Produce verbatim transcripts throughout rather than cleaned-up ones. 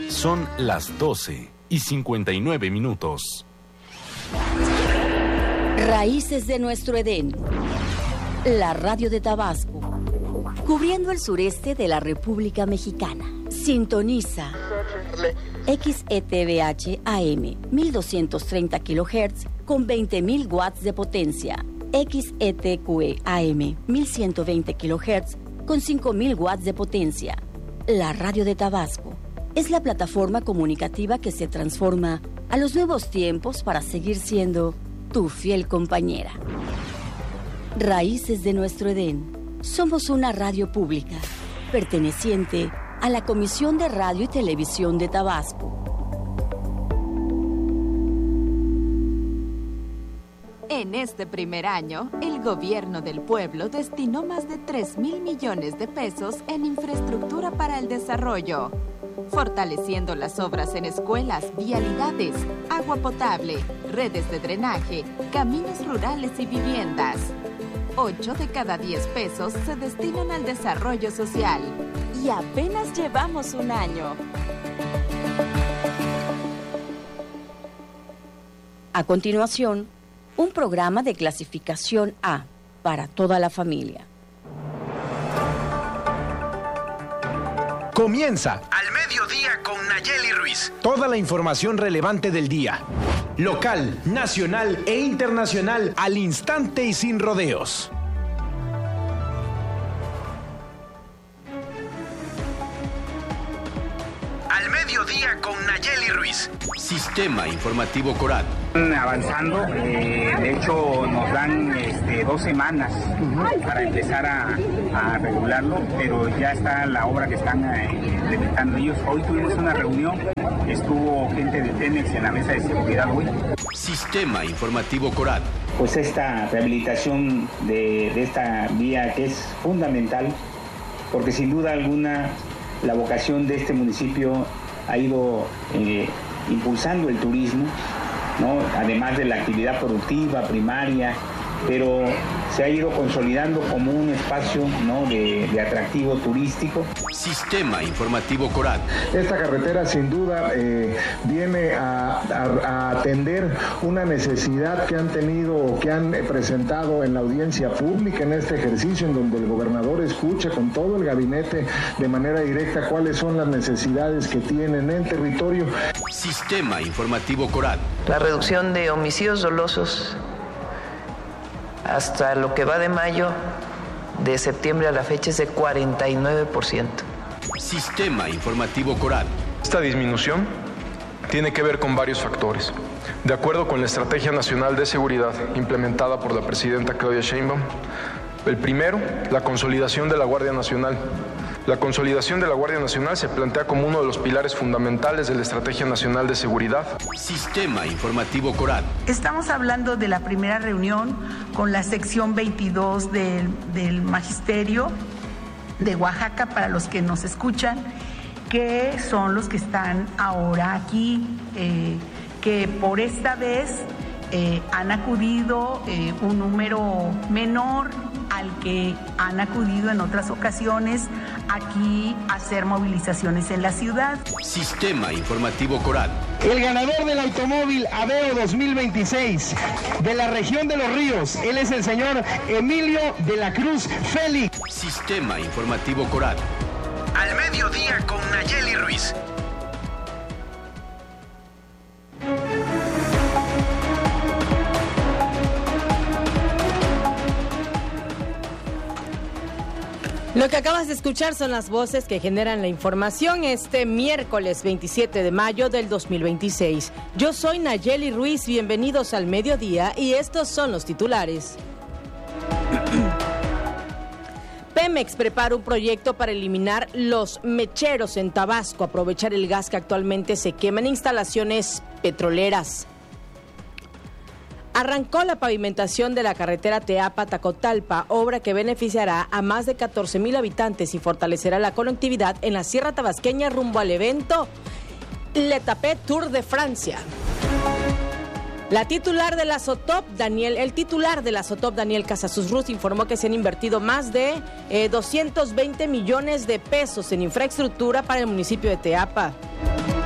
Son las doce y cincuenta y nueve minutos. Raíces de nuestro Edén. La radio de Tabasco. Cubriendo el sureste de la República Mexicana. Sintoniza X E T V H A M mil doscientos treinta kilohertz con veinte mil watts de potencia. X E T Q E A M mil ciento veinte kilohertz con cinco mil watts de potencia. La radio de Tabasco es la plataforma comunicativa que se transforma a los nuevos tiempos para seguir siendo tu fiel compañera. Raíces de nuestro Edén. Somos una radio pública, perteneciente a la Comisión de Radio y Televisión de Tabasco. En este primer año, el gobierno del pueblo destinó más de tres mil millones de pesos en infraestructura para el desarrollo, fortaleciendo las obras en escuelas, vialidades, agua potable, redes de drenaje, caminos rurales y viviendas. Ocho de cada diez pesos se destinan al desarrollo social. Y apenas llevamos un año. A continuación, un programa de clasificación A para toda la familia. Comienza Al Mediodía con Nayeli Ruiz. Toda la información relevante del día. Local, nacional e internacional al instante y sin rodeos. Al Mediodía con Nayeli Ruiz. Sistema Informativo Corat. Avanzando, eh, de hecho nos dan este, dos semanas para empezar a, a regularlo, pero ya está la obra que están eh, implementando ellos. Hoy tuvimos una reunión, estuvo gente de Tenex en la mesa de seguridad hoy. Sistema Informativo Corat. Pues esta rehabilitación de, de esta vía que es fundamental, porque sin duda alguna la vocación de este municipio ha ido eh, impulsando el turismo, ¿no? Además de la actividad productiva primaria, pero se ha ido consolidando como un espacio, ¿no? de, de atractivo turístico. Sistema Informativo Corat. Esta carretera sin duda eh, viene a, a, a atender una necesidad que han tenido o que han presentado en la audiencia pública en este ejercicio, en donde el gobernador escucha con todo el gabinete de manera directa cuáles son las necesidades que tienen en territorio. Sistema Informativo Corat. La reducción de homicidios dolosos hasta lo que va de mayo, de septiembre a la fecha, es de cuarenta y nueve por ciento. Sistema Informativo Corat. Esta disminución tiene que ver con varios factores. De acuerdo con la Estrategia Nacional de Seguridad implementada por la presidenta Claudia Sheinbaum, el primero, la consolidación de la Guardia Nacional. La consolidación de la Guardia Nacional se plantea como uno de los pilares fundamentales de la Estrategia Nacional de Seguridad. Sistema Informativo Corat. Estamos hablando de la primera reunión con la sección veintidós del, del Magisterio de Oaxaca, para los que nos escuchan, que son los que están ahora aquí, eh, que por esta vez eh, han acudido eh, un número menor al que han acudido en otras ocasiones aquí a hacer movilizaciones en la ciudad. Sistema Informativo Corat. El ganador del automóvil Aveo dos mil veintiséis de la región de Los Ríos, él es el señor Emilio de la Cruz Félix. Sistema Informativo Corat. Al Mediodía con Nayeli Ruiz. Lo que acabas de escuchar son las voces que generan la información este miércoles veintisiete de mayo del dos mil veintiséis. Yo soy Nayeli Ruiz, bienvenidos al Mediodía y estos son los titulares. Pemex prepara un proyecto para eliminar los mecheros en Tabasco, aprovechar el gas que actualmente se quema en instalaciones petroleras. Arrancó la pavimentación de la carretera Teapa-Tacotalpa, obra que beneficiará a más de catorce mil habitantes y fortalecerá la conectividad en la Sierra Tabasqueña rumbo al evento L'Etape Tour de Francia. La titular de la SOTOP, Daniel, el titular de la SOTOP, Daniel Casasus-Ruz, informó que se han invertido más de eh, doscientos veinte millones de pesos en infraestructura para el municipio de Teapa.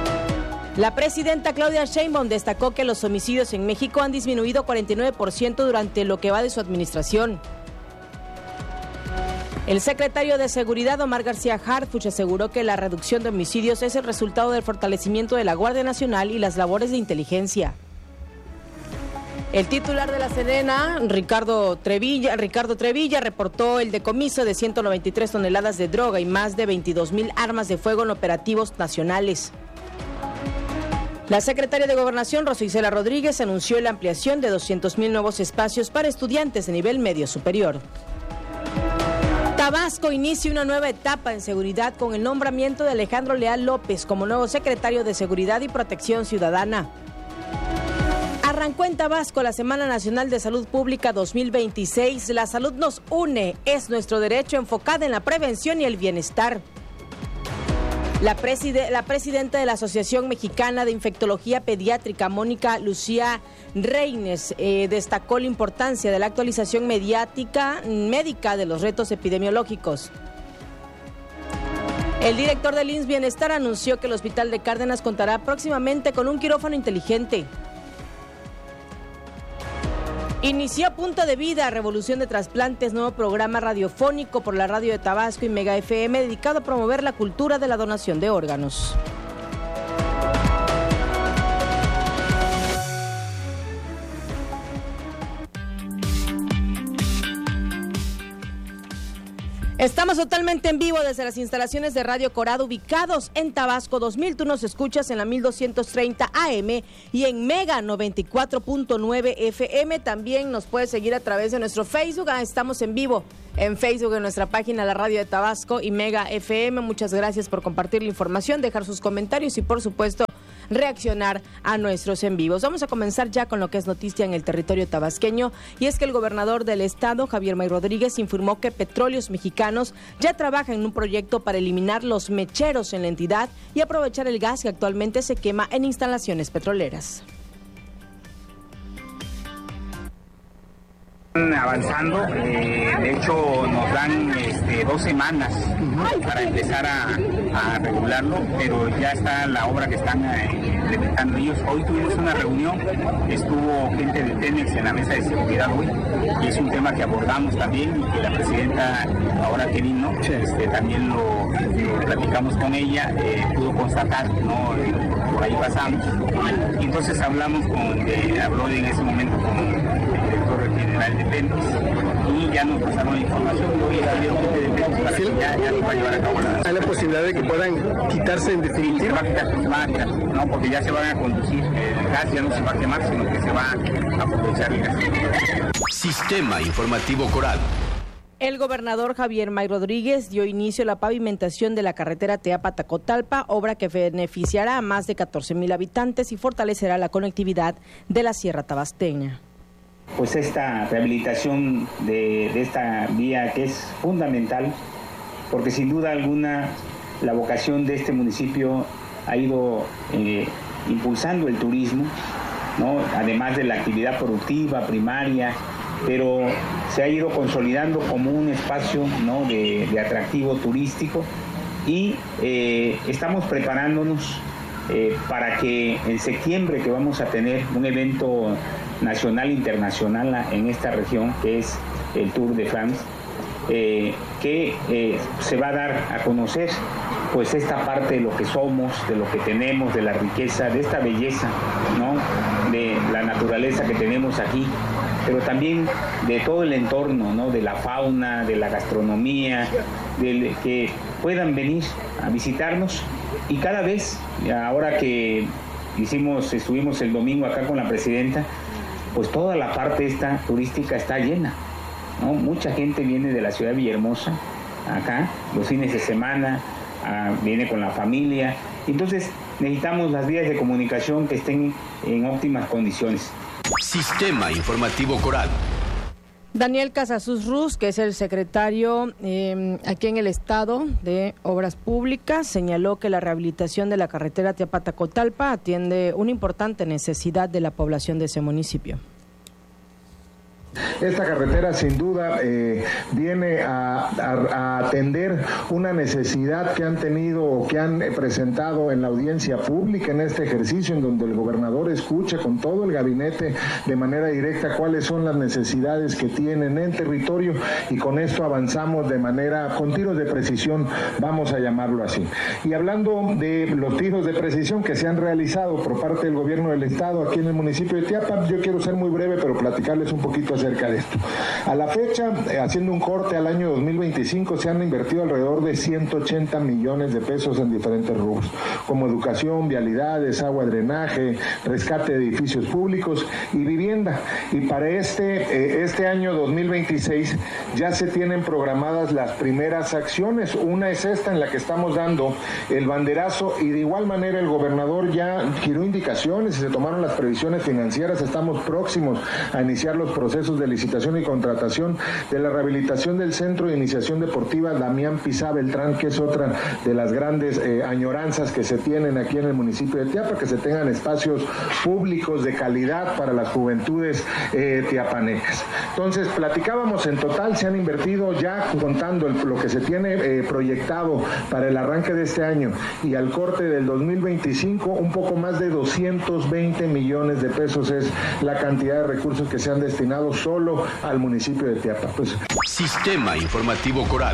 La presidenta Claudia Sheinbaum destacó que los homicidios en México han disminuido cuarenta y nueve por ciento durante lo que va de su administración. El secretario de Seguridad, Omar García Harfuch, aseguró que la reducción de homicidios es el resultado del fortalecimiento de la Guardia Nacional y las labores de inteligencia. El titular de la Sedena, Ricardo Trevilla, Ricardo Trevilla, reportó el decomiso de ciento noventa y tres toneladas de droga y más de veintidós mil armas de fuego en operativos nacionales. La secretaria de Gobernación, Rosa Isela Rodríguez, anunció la ampliación de doscientos mil nuevos espacios para estudiantes de nivel medio superior. Tabasco inicia una nueva etapa en seguridad con el nombramiento de Alejandro Leal López como nuevo secretario de Seguridad y Protección Ciudadana. Arrancó en Tabasco la Semana Nacional de Salud Pública dos mil veintiséis. La salud nos une, es nuestro derecho, enfocada en la prevención y el bienestar. La, preside, la presidenta de la Asociación Mexicana de Infectología Pediátrica, Mónica Lucía Reines, eh, destacó la importancia de la actualización mediática, médica de los retos epidemiológicos. El director del I M S S Bienestar anunció que el Hospital de Cárdenas contará próximamente con un quirófano inteligente. Inició Punto de Vida, Revolución de Trasplantes, nuevo programa radiofónico por la radio de Tabasco y Mega F M dedicado a promover la cultura de la donación de órganos. Estamos totalmente en vivo desde las instalaciones de Radio Corado, ubicados en Tabasco dos mil. Tú nos escuchas en la mil doscientos treinta A M y en Mega noventa y cuatro punto nueve F M. También nos puedes seguir a través de nuestro Facebook. Ah, estamos en vivo en Facebook, en nuestra página La Radio de Tabasco y Mega F M. Muchas gracias por compartir la información, dejar sus comentarios y, por supuesto, reaccionar a nuestros en vivos. Vamos a comenzar ya con lo que es noticia en el territorio tabasqueño, y es que el gobernador del estado, Javier May Rodríguez, informó que Petróleos Mexicanos ya trabaja en un proyecto para eliminar los mecheros en la entidad y aprovechar el gas que actualmente se quema en instalaciones petroleras. Avanzando, eh, de hecho nos dan este, dos semanas para empezar a, a regularlo, pero ya está la obra que están eh, implementando ellos. Hoy tuvimos una reunión, estuvo gente de Pemex en la mesa de seguridad hoy, y es un tema que abordamos también, y que la presidenta, ahora que vino, este, también lo, lo platicamos con ella, eh, pudo constatar, ¿no? Por ahí pasamos, y entonces hablamos con, eh, habló en ese momento con el director general de Pemex, y ya nos pasaron la información, y hoy está bien gente de Pemex para que ya, ya se va a llevar a cabo la... ¿Hay la posibilidad de que puedan quitarse en definitiva? Sí, se va a quitar, se va a quitar, ¿no? Porque ya se van a conducir, el gas ya no se va a quemar, sino que se va a aprovechar el gas. Sistema Informativo Coral. El gobernador Javier May Rodríguez dio inicio a la pavimentación de la carretera Teapa-Tacotalpa, obra que beneficiará a más de catorce mil habitantes y fortalecerá la conectividad de la Sierra Tabasqueña. Pues esta rehabilitación de, de esta vía, que es fundamental, porque sin duda alguna la vocación de este municipio ha ido eh, impulsando el turismo, ¿no? Además de la actividad productiva primaria, pero se ha ido consolidando como un espacio, ¿no? de, de atractivo turístico, y eh, estamos preparándonos eh, para que en septiembre, que vamos a tener un evento nacional e internacional en esta región, que es el Tour de France, eh, que eh, se va a dar a conocer pues esta parte de lo que somos, de lo que tenemos, de la riqueza, de esta belleza, ¿no? De la naturaleza que tenemos aquí, pero también de todo el entorno, ¿no? De la fauna, de la gastronomía, de que puedan venir a visitarnos. Y cada vez, ahora que hicimos, estuvimos el domingo acá con la presidenta, pues toda la parte esta turística está llena, ¿no? Mucha gente viene de la ciudad de Villahermosa, acá, los fines de semana, ah, viene con la familia. Entonces necesitamos las vías de comunicación que estén en óptimas condiciones. Sistema Informativo Coral. Daniel Casasus Ruz, que es el secretario eh, aquí en el Estado de Obras Públicas, señaló que la rehabilitación de la carretera Teapa-Tacotalpa atiende una importante necesidad de la población de ese municipio. Esta carretera sin duda eh, viene a, a, a atender una necesidad que han tenido o que han presentado en la audiencia pública en este ejercicio, en donde el gobernador escucha con todo el gabinete de manera directa cuáles son las necesidades que tienen en territorio, y con esto avanzamos de manera, con tiros de precisión, vamos a llamarlo así. Y hablando de los tiros de precisión que se han realizado por parte del gobierno del estado aquí en el municipio de Teapa, yo quiero ser muy breve, pero platicarles un poquito acerca de esto. A la fecha, haciendo un corte al año dos mil veinticinco, se han invertido alrededor de ciento ochenta millones de pesos en diferentes rubros, como educación, vialidades, agua, drenaje, rescate de edificios públicos y vivienda. Y para este, eh, este año dos mil veintiséis ya se tienen programadas las primeras acciones. Una es esta en la que estamos dando el banderazo, y de igual manera el gobernador ya giró indicaciones y se tomaron las previsiones financieras. Estamos próximos a iniciar los procesos de licitación y contratación de la rehabilitación del Centro de Iniciación Deportiva Damián Pizá Beltrán, que es otra de las grandes eh, añoranzas que se tienen aquí en el municipio de Teapa, que se tengan espacios públicos de calidad para las juventudes eh, teapanecas. Entonces, platicábamos, en total se han invertido, ya contando el, lo que se tiene eh, proyectado para el arranque de este año y al corte del dos mil veinticinco, un poco más de doscientos veinte millones de pesos es la cantidad de recursos que se han destinado solo al municipio de Teapa. Pues, Sistema Informativo Coral.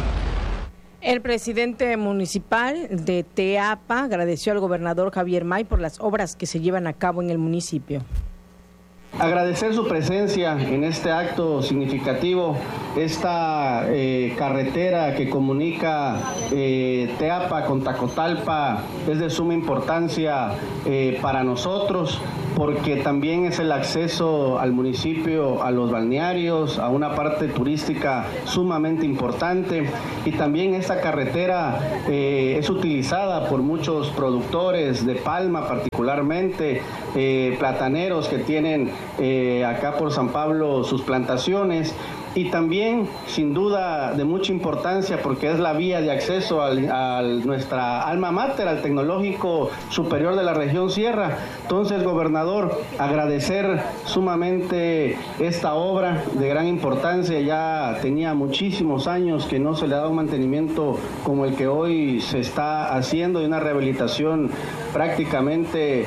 El presidente municipal de Teapa agradeció al gobernador Javier May por las obras que se llevan a cabo en el municipio. Agradecer su presencia en este acto significativo, esta eh, carretera que comunica eh, Teapa con Tacotalpa es de suma importancia eh, para nosotros, porque también es el acceso al municipio, a los balnearios, a una parte turística sumamente importante, y también esta carretera eh, es utilizada por muchos productores de palma, particularmente eh, plataneros que tienen eh, acá por San Pablo sus plantaciones. Y también, sin duda, de mucha importancia, porque es la vía de acceso a nuestra alma mater, al Tecnológico Superior de la región Sierra. Entonces, gobernador, agradecer sumamente esta obra de gran importancia. Ya tenía muchísimos años que no se le daba un mantenimiento como el que hoy se está haciendo, y una rehabilitación prácticamente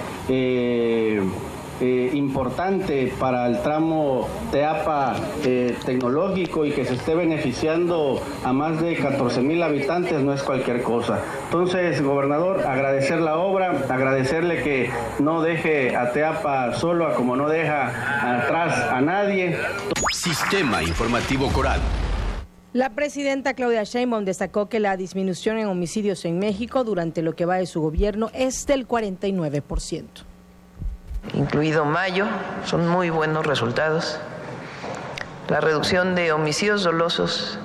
Eh, Eh, importante para el tramo Teapa eh, tecnológico, y que se esté beneficiando a más de catorce mil habitantes no es cualquier cosa. Entonces, gobernador, agradecer la obra, agradecerle que no deje a Teapa solo, a como no deja atrás a nadie. Sistema Informativo Coral. La presidenta Claudia Sheinbaum destacó que la disminución en homicidios en México durante lo que va de su gobierno es del cuarenta y nueve por ciento. Incluido mayo, son muy buenos resultados. La reducción de homicidios dolosos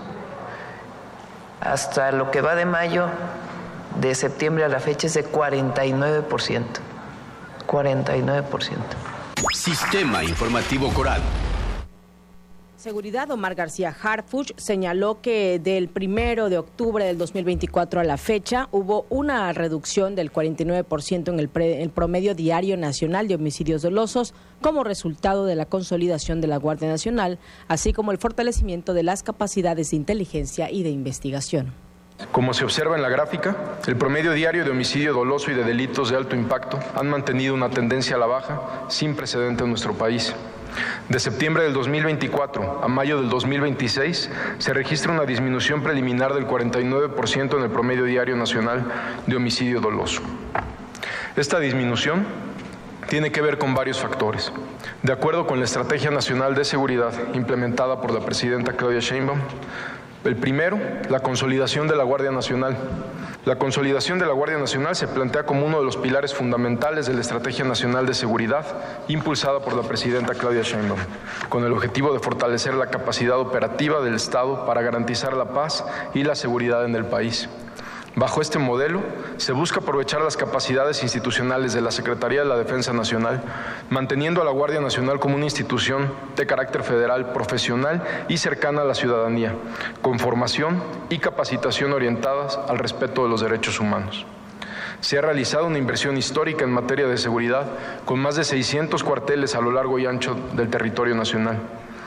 hasta lo que va de mayo, de septiembre a la fecha, es de cuarenta y nueve por ciento. cuarenta y nueve por ciento. Sistema Informativo Coral. Seguridad, Omar García Harfuch señaló que del primero de octubre del dos mil veinticuatro a la fecha hubo una reducción del cuarenta y nueve por ciento en el, pre, el promedio diario nacional de homicidios dolosos como resultado de la consolidación de la Guardia Nacional, así como el fortalecimiento de las capacidades de inteligencia y de investigación. Como se observa en la gráfica, el promedio diario de homicidio doloso y de delitos de alto impacto han mantenido una tendencia a la baja sin precedente en nuestro país. De septiembre del dos mil veinticuatro a mayo del dos mil veintiséis se registra una disminución preliminar del cuarenta y nueve por ciento en el promedio diario nacional de homicidio doloso. Esta disminución tiene que ver con varios factores. De acuerdo con la Estrategia Nacional de Seguridad implementada por la presidenta Claudia Sheinbaum, el primero, la consolidación de la Guardia Nacional. La consolidación de la Guardia Nacional se plantea como uno de los pilares fundamentales de la Estrategia Nacional de Seguridad impulsada por la presidenta Claudia Sheinbaum, con el objetivo de fortalecer la capacidad operativa del Estado para garantizar la paz y la seguridad en el país. Bajo este modelo, se busca aprovechar las capacidades institucionales de la Secretaría de la Defensa Nacional, manteniendo a la Guardia Nacional como una institución de carácter federal, profesional y cercana a la ciudadanía, con formación y capacitación orientadas al respeto de los derechos humanos. Se ha realizado una inversión histórica en materia de seguridad, con más de seiscientos cuarteles a lo largo y ancho del territorio nacional.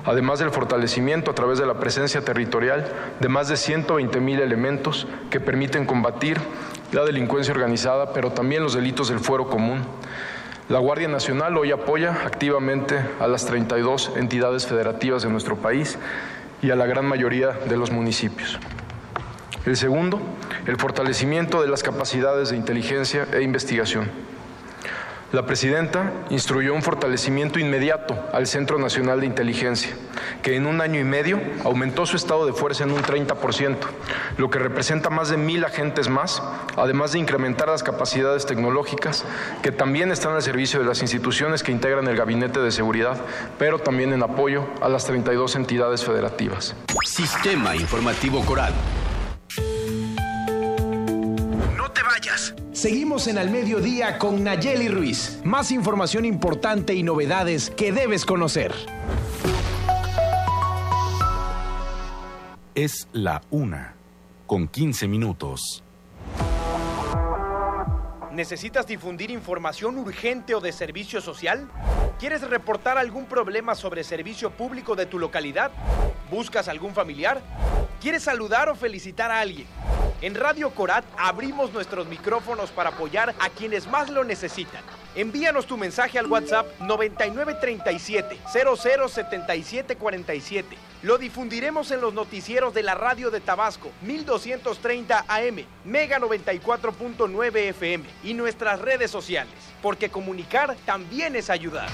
además del fortalecimiento a través de la presencia territorial de más de ciento veinte mil elementos que permiten combatir la delincuencia organizada, pero también los delitos del fuero común. La Guardia Nacional hoy apoya activamente a las treinta y dos entidades federativas de nuestro país y a la gran mayoría de los municipios. El segundo, el fortalecimiento de las capacidades de inteligencia e investigación. La presidenta instruyó un fortalecimiento inmediato al Centro Nacional de Inteligencia, que en un año y medio aumentó su estado de fuerza en un treinta por ciento, lo que representa más de mil agentes más, además de incrementar las capacidades tecnológicas, que también están al servicio de las instituciones que integran el Gabinete de Seguridad, pero también en apoyo a las treinta y dos entidades federativas. Sistema Informativo Coral. Seguimos en Al Mediodía con Nayeli Ruiz. Más información importante y novedades que debes conocer. Es la una, con quince minutos. ¿Necesitas difundir información urgente o de servicio social? ¿Quieres reportar algún problema sobre servicio público de tu localidad? ¿Buscas algún familiar? ¿Quieres saludar o felicitar a alguien? En Radio Corat abrimos nuestros micrófonos para apoyar a quienes más lo necesitan. Envíanos tu mensaje al WhatsApp noventa y nueve treinta y siete, cero cero setenta y siete cuarenta y siete. Lo difundiremos en los noticieros de la Radio de Tabasco, mil doscientos treinta A M, Mega noventa y cuatro punto nueve F M y nuestras redes sociales, porque comunicar también es ayudar.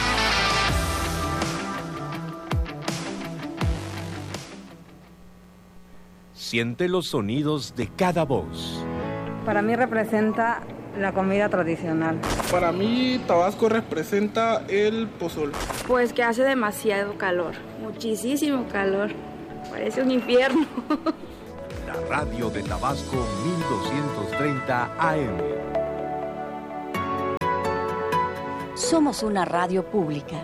Siente los sonidos de cada voz. Para mí representa la comida tradicional. Para mí Tabasco representa el pozol. Pues que hace demasiado calor, muchísimo calor, parece un infierno. La Radio de Tabasco mil doscientos treinta A M. Somos una radio pública.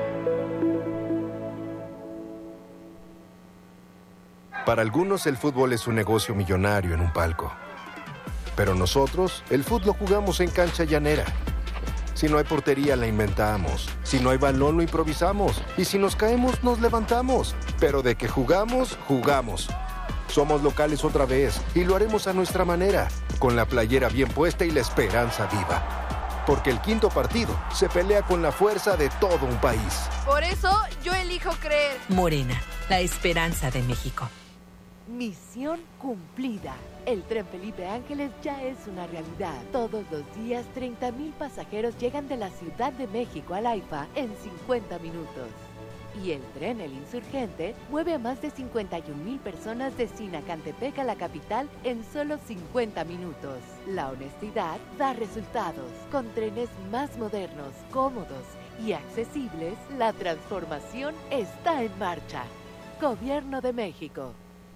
Para algunos el fútbol es un negocio millonario en un palco. Pero nosotros, el fútbol lo jugamos en cancha llanera. Si no hay portería, la inventamos. Si no hay balón, lo improvisamos. Y si nos caemos, nos levantamos. Pero de que jugamos, jugamos. Somos locales otra vez y lo haremos a nuestra manera, con la playera bien puesta y la esperanza viva. Porque el quinto partido se pelea con la fuerza de todo un país. Por eso, yo elijo creer. Morena, la esperanza de México. Misión cumplida. El tren Felipe Ángeles ya es una realidad. Todos los días, treinta mil pasajeros llegan de la Ciudad de México al AIFA en cincuenta minutos. Y el tren El Insurgente mueve a más de cincuenta y un mil personas de Sinacantepec a la capital en solo cincuenta minutos. La honestidad da resultados. Con trenes más modernos, cómodos y accesibles, la transformación está en marcha. Gobierno de México.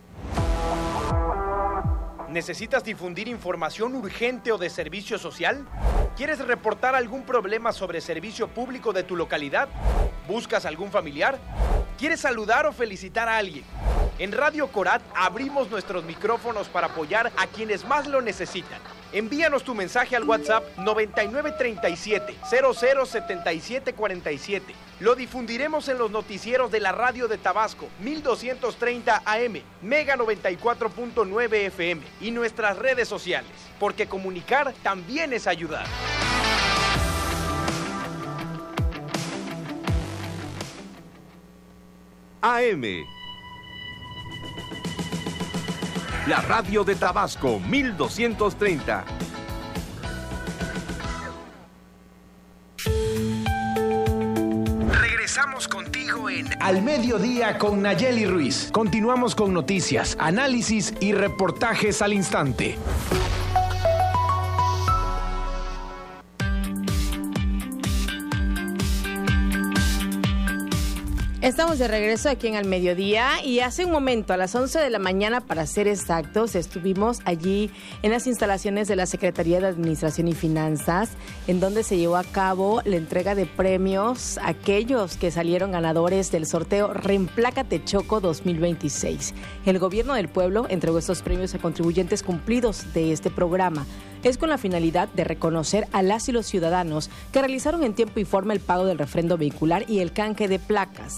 ¿Necesitas difundir información urgente o de servicio social? ¿Quieres reportar algún problema sobre servicio público de tu localidad? ¿Buscas algún familiar? ¿Quieres saludar o felicitar a alguien? En Radio Corat abrimos nuestros micrófonos para apoyar a quienes más lo necesitan. Envíanos tu mensaje al WhatsApp noventa y nueve treinta y siete, cero cero setenta y siete cuarenta y siete. Lo difundiremos en los noticieros de la Radio de Tabasco, mil doscientos treinta A M, Mega noventa y cuatro punto nueve F M y nuestras redes sociales, porque comunicar también es ayudar. A M. La Radio de Tabasco mil doscientos treinta. Regresamos contigo en Al Mediodía con Nayeli Ruiz. Continuamos con noticias, análisis y reportajes al instante. Estamos de regreso aquí en Al Mediodía y hace un momento, a las once de la mañana, para ser exactos, estuvimos allí en las instalaciones de la Secretaría de Administración y Finanzas, en donde se llevó a cabo la entrega de premios a aquellos que salieron ganadores del sorteo Reemplácate Choco dos mil veintiséis. El Gobierno del Pueblo entregó estos premios a contribuyentes cumplidos de este programa. Es con la finalidad de reconocer a las y los ciudadanos que realizaron en tiempo y forma el pago del refrendo vehicular y el canje de placas.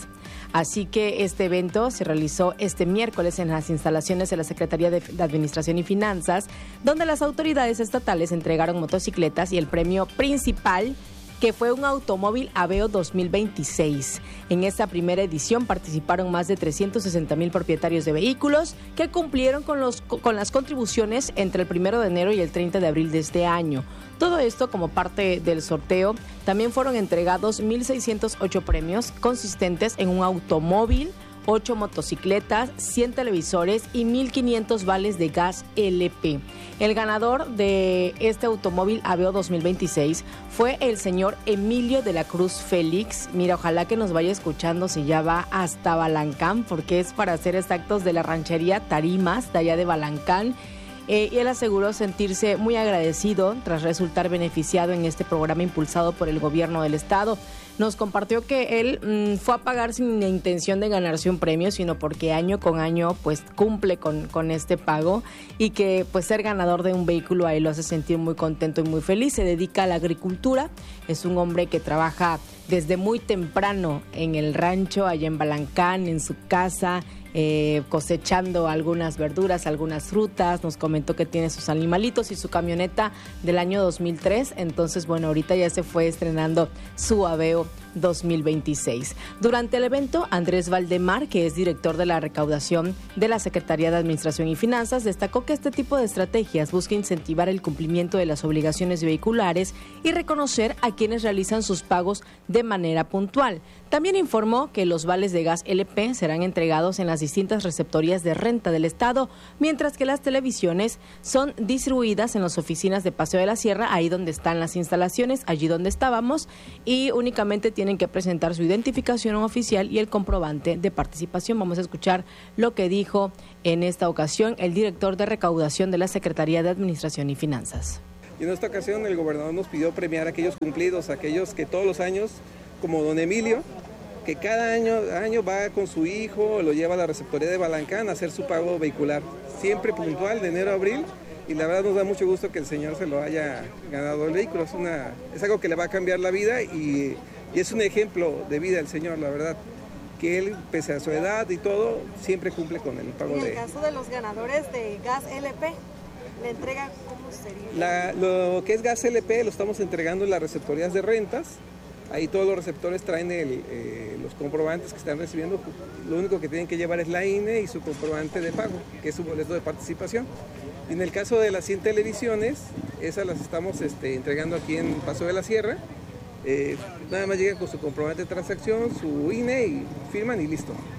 Así que este evento se realizó este miércoles en las instalaciones de la Secretaría de Administración y Finanzas, donde las autoridades estatales entregaron motocicletas y el premio principal, que fue un automóvil Aveo dos mil veintiséis. En esta primera edición participaron más de trescientos sesenta mil propietarios de vehículos que cumplieron con, los, con las contribuciones entre el primero de enero y el treinta de abril de este año. Todo esto como parte del sorteo. También fueron entregados mil seiscientos ocho premios consistentes en un automóvil, ocho motocicletas, cien televisores y mil quinientos vales de gas L P. El ganador de este automóvil Aveo dos mil veintiséis fue el señor Emilio de la Cruz Félix. Mira, ojalá que nos vaya escuchando si ya va hasta Balancán, porque es para ser exactos de la ranchería Tarimas, de allá de Balancán. Eh, y él aseguró sentirse muy agradecido tras resultar beneficiado en este programa impulsado por el gobierno del estado. Nos compartió que él mmm, fue a pagar sin la intención de ganarse un premio, sino porque año con año pues cumple con, con este pago, y que pues ser ganador de un vehículo a él lo hace sentir muy contento y muy feliz. Se dedica a la agricultura, es un hombre que trabaja desde muy temprano en el rancho, allá en Balancán, en su casa, eh, cosechando algunas verduras, algunas frutas. Nos comentó que tiene sus animalitos y su camioneta del año dos mil tres. Entonces, bueno, ahorita ya se fue estrenando su Aveo dos mil veintiséis. Durante el evento, Andrés Valdemar, que es director de la recaudación de la Secretaría de Administración y Finanzas, destacó que este tipo de estrategias busca incentivar el cumplimiento de las obligaciones vehiculares y reconocer a quienes realizan sus pagos de manera puntual. También informó que los vales de gas L P serán entregados en las distintas receptorías de renta del estado, mientras que las televisiones son distribuidas en las oficinas de Paseo de la Sierra, ahí donde están las instalaciones, allí donde estábamos, y únicamente tienen que presentar su identificación oficial y el comprobante de participación. Vamos a escuchar lo que dijo en esta ocasión el director de recaudación de la Secretaría de Administración y Finanzas. Y en esta ocasión el gobernador nos pidió premiar a aquellos cumplidos, a aquellos que todos los años, como don Emilio, que cada año, año va con su hijo, lo lleva a la receptoría de Balancán a hacer su pago vehicular, siempre puntual de enero a abril, y la verdad nos da mucho gusto que el señor se lo haya ganado el vehículo. Es, una, es algo que le va a cambiar la vida, y, y es un ejemplo de vida el señor, la verdad, que él, pese a su edad y todo, siempre cumple con el pago de... En el caso de los ganadores de gas L P, ¿la entrega cómo sería? La, lo que es gas L P lo estamos entregando en las receptorías de rentas. Ahí todos los receptores traen el, eh, los comprobantes que están recibiendo. Lo único que tienen que llevar es la I N E y su comprobante de pago, que es su boleto de participación. Y en el caso de las cien televisiones, esas las estamos este, entregando aquí en Paso de la Sierra. Eh, nada más llegan con su comprobante de transacción, su I N E y firman y listo.